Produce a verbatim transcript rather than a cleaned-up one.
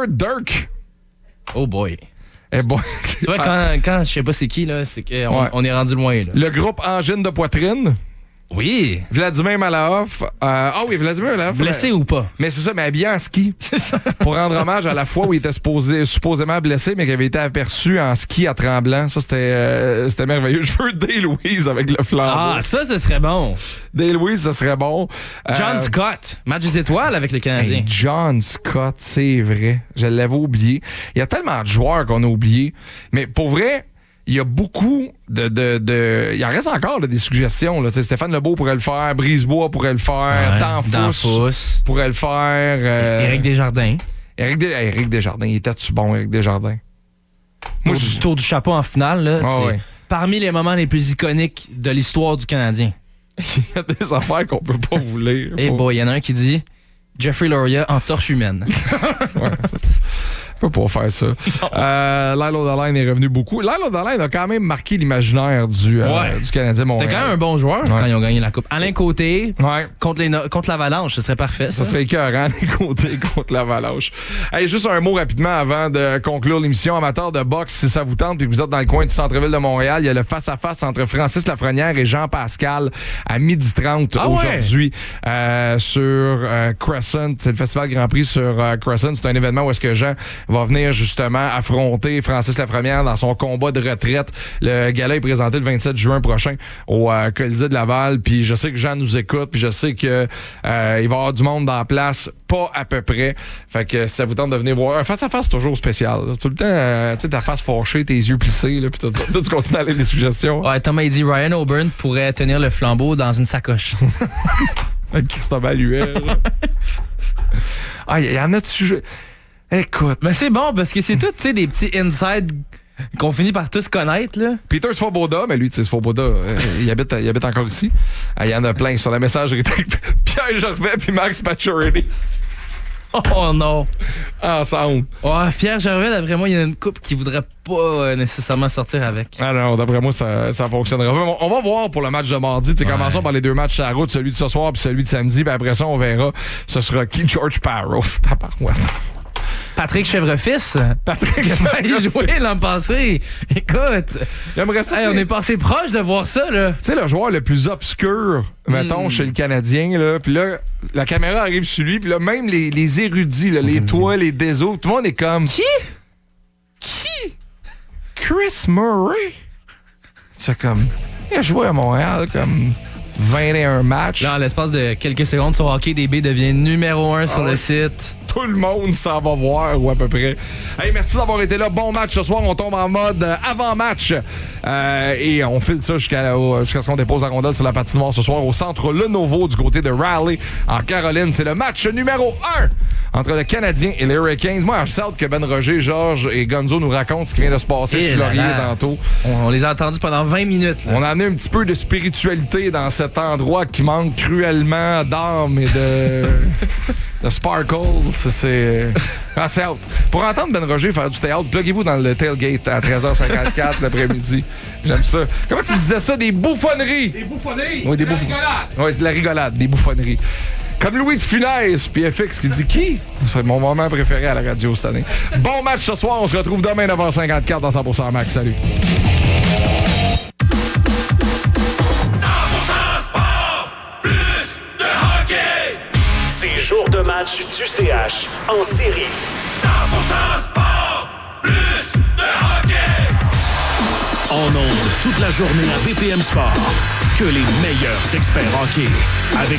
Dirk. Oh boy. Eh bon. Tu vois, quand, quand je sais pas c'est qui, là, c'est qu'on Ouais. on est rendu loin. Là. Le groupe Angine de poitrine. Oui. Vladimir Malahoff. Euh, ah oui, Vladimir Malahoff. Blessé ou pas? Mais c'est ça, mais habillé en ski. C'est ça. Pour rendre hommage à la fois où il était supposé, supposément blessé, mais qui avait été aperçu en ski à Tremblant. Ça, c'était, euh, c'était merveilleux. Je veux Dale Louise avec le flambeau. Ah, ça, ce serait bon. Dale Louise, ça serait bon. John Euh, Scott, match des étoiles avec le Canadien. Hey, John Scott, c'est vrai. Je l'avais oublié. Il y a tellement de joueurs qu'on a oubliés. Mais pour vrai, il y a beaucoup de... de, de... Il en reste encore là, des suggestions. Là. Stéphane Lebeau pourrait le faire, Brisebois pourrait le faire, Ouais, Danfous Danfous. pourrait le faire. Euh... Éric Desjardins. Éric, Des... Éric Desjardins, il était-tu bon, Éric Desjardins? Moi, Tour, je... du, tour du chapeau en finale, là, Ah, c'est ouais. parmi les moments les plus iconiques de l'histoire du Canadien. il y a des affaires qu'on peut pas vous lire. Et Faut- bon, il y en a un qui dit Jeffrey Loria en torche humaine. Ouais, c'est- On peut pas faire ça. Euh, Lyle O'Donnell est revenu beaucoup. Lyle O'Donnell a quand même marqué l'imaginaire du, euh, Ouais. du Canadien Montréal. C'était quand même un bon joueur Ouais. quand ils ont gagné la Coupe. Alain Côté, Ouais. contre, les no- contre l'Avalanche, ce serait parfait. Ça, Ça serait écœurant, les côtés contre l'Avalanche. Hey, juste un mot rapidement avant de conclure l'émission. Amateur de boxe, si ça vous tente et que vous êtes dans le coin du centre-ville de Montréal, il y a le face-à-face entre Francis Lafrenière et Jean-Pascal à midi trente Ah ouais? aujourd'hui euh, sur euh, Crescent. C'est le Festival Grand Prix sur euh, Crescent. C'est un événement où est-ce que Jean va venir justement affronter Francis Lafrenière dans son combat de retraite. Le gala est présenté le vingt-sept juin prochain au euh, Colisée de Laval. Puis je sais que Jean nous écoute. Puis je sais que euh, il va y avoir du monde dans la place, pas à peu près. Fait que si ça vous tente de venir voir. Un face-à-face, c'est toujours spécial. là. Tout le temps, euh, tu sais, ta face fâchée, tes yeux plissés, là, puis tout ça. Toi, tu continues à aller les suggestions. Ouais, Thomas il dit Ryan O'Byrne pourrait tenir le flambeau dans une sacoche. Avec Christophe Alluel. Ah, il y en a dessus. Écoute. Mais c'est bon parce que c'est tout, tu sais, des petits insides qu'on finit par tous connaître, là. Peter Svoboda, mais lui, tu sais, Svoboda, euh, il, habite, il habite encore ici. Ah, il y en a plein sur la messagerie. Pierre Gervais puis Max Pacioretty. Oh non! Ensemble. Ouais, Pierre Gervais, d'après moi, il y a une couple qui voudrait pas euh, nécessairement sortir avec. Ah non, d'après moi, ça, ça fonctionnera. On, on va voir pour le match de mardi. Tu sais, Ouais. commençons par les deux matchs à la route, celui de ce soir puis celui de samedi. Puis après ça, on verra. Ce sera qui? George Parros. Tabarouette. Patrick Chèvrefils. Patrick Il a failli Chèvrefils. jouer l'an passé. Écoute, J'aimerais ça, hey, tu on sais- est passé proche de voir ça, là. Tu sais, le joueur le plus obscur, mettons, Mm. chez le Canadien, là, puis là, la caméra arrive sur lui, puis là, même les, les érudits, là, les toits, les désos, tout le monde est comme... Qui? Qui? Chris Murray? C'est comme... Il a joué à Montréal comme vingt et un matchs. Là, en l'espace de quelques secondes, son hockey D B devient numéro un sur Ah ouais. le site. Tout le monde s'en va voir, ou à peu près. Hey, merci d'avoir été là. Bon match ce soir. On tombe en mode euh, avant-match. Euh, et on file ça jusqu'à, au- jusqu'à ce qu'on dépose la rondelle sur la patinoire ce soir au centre Lenovo du côté de Raleigh, en Caroline. C'est le match numéro un entre le Canadien et les Hurricanes. Moi, je sens que Ben Roger, Georges et Gonzo nous racontent ce qui vient de se passer Et sur là Laurier là. tantôt. On, on les a entendus pendant vingt minutes. Là. On a amené un petit peu de spiritualité dans cet endroit qui manque cruellement d'âme et de, de sparkle. C'est, c'est... Ah, c'est out. Pour entendre Ben Roger faire du théâtre, pluguez-vous dans le tailgate à treize heures cinquante-quatre l'après-midi. J'aime ça. Comment tu disais ça? Des bouffonneries. Des bouffonneries! Oui, des de la bouffon- rigolade. Oui, de la rigolade, des bouffonneries. Comme Louis de Funès, puis F X qui dit qui? C'est mon moment préféré à la radio cette année. Bon match ce soir. On se retrouve demain neuf heures cinquante-quatre dans cent pour cent Max. Salut. Ces jours de match du C H en série. cent pour cent sport, plus de hockey. En ondes toute la journée à B P M Sport. Que les meilleurs experts hockey. Avec